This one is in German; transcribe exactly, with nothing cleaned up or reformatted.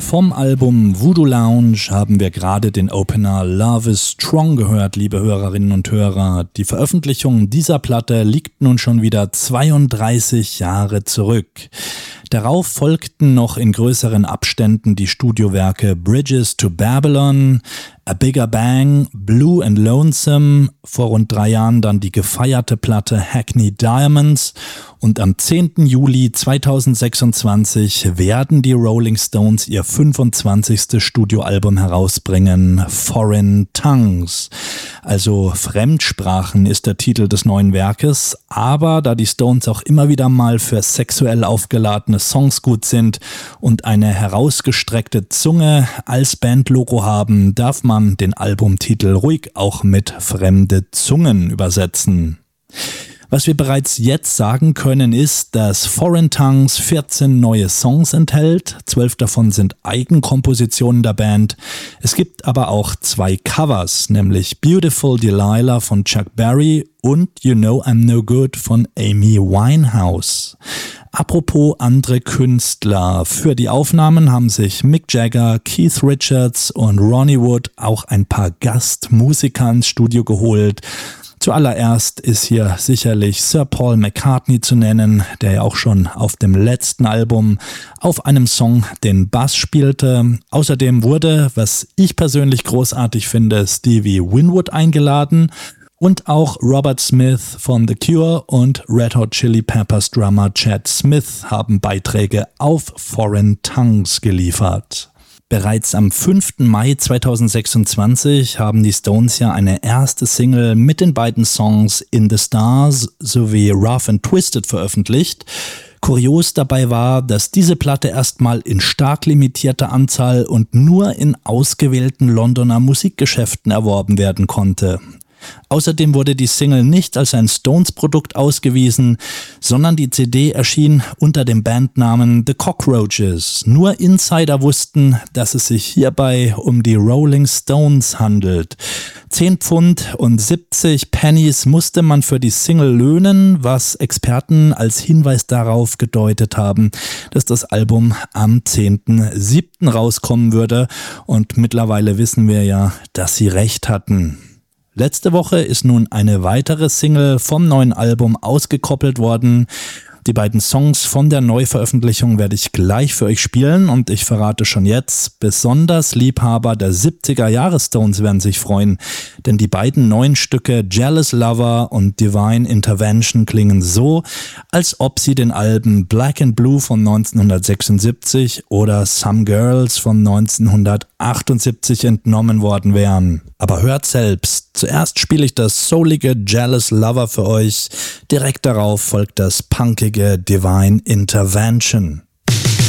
Vom Album Voodoo Lounge haben wir gerade den Opener Love is Strong gehört, liebe Hörerinnen und Hörer. Die Veröffentlichung dieser Platte liegt nun schon wieder zweiunddreißig Jahre zurück. Darauf folgten noch in größeren Abständen die Studiowerke Bridges to Babylon, A Bigger Bang, Blue and Lonesome, vor rund drei Jahren dann die gefeierte Platte Hackney Diamonds und am zehnten Juli zweitausendsechsundzwanzig werden die Rolling Stones ihr fünfundzwanzigstes Studioalbum herausbringen, Foreign Tongues. Also Fremdsprachen ist der Titel des neuen Werkes, aber da die Stones auch immer wieder mal für sexuell aufgeladene Songs gut sind und eine herausgestreckte Zunge als Bandlogo haben, darf man den Albumtitel ruhig auch mit fremde Zungen übersetzen. Was wir bereits jetzt sagen können, ist, dass Foreign Tongues vierzehn neue Songs enthält. zwölf davon sind Eigenkompositionen der Band. Es gibt aber auch zwei Covers, nämlich Beautiful Delilah von Chuck Berry und You Know I'm No Good von Amy Winehouse. Apropos andere Künstler. Für die Aufnahmen haben sich Mick Jagger, Keith Richards und Ronnie Wood auch ein paar Gastmusiker ins Studio geholt. Zuallererst ist hier sicherlich Sir Paul McCartney zu nennen, der ja auch schon auf dem letzten Album auf einem Song den Bass spielte. Außerdem wurde, was ich persönlich großartig finde, Stevie Winwood eingeladen und auch Robert Smith von The Cure und Red Hot Chili Peppers Drummer Chad Smith haben Beiträge auf Foreign Tongues geliefert. Bereits am fünften Mai zweitausendsechsundzwanzig haben die Stones ja eine erste Single mit den beiden Songs In the Stars sowie Rough and Twisted veröffentlicht. Kurios dabei war, dass diese Platte erstmal in stark limitierter Anzahl und nur in ausgewählten Londoner Musikgeschäften erworben werden konnte. Außerdem wurde die Single nicht als ein Stones-Produkt ausgewiesen, sondern die C D erschien unter dem Bandnamen The Cockroaches. Nur Insider wussten, dass es sich hierbei um die Rolling Stones handelt. zehn Pfund und siebzig Pennies musste man für die Single löhnen, was Experten als Hinweis darauf gedeutet haben, dass das Album am zehnten siebten rauskommen würde. Und mittlerweile wissen wir ja, dass sie recht hatten. Letzte Woche ist nun eine weitere Single vom neuen Album ausgekoppelt worden. Die beiden Songs von der Neuveröffentlichung werde ich gleich für euch spielen und ich verrate schon jetzt, besonders Liebhaber der siebziger Jahre Stones werden sich freuen, denn die beiden neuen Stücke Jealous Lover und Divine Intervention klingen so, als ob sie den Alben Black and Blue von neunzehnhundertsechsundsiebzig oder Some Girls von neunzehnhundertachtundsiebzig entnommen worden wären. Aber hört selbst. Zuerst spiele ich das soulige Jealous Lover für euch. Direkt darauf folgt das punkige Divine Intervention.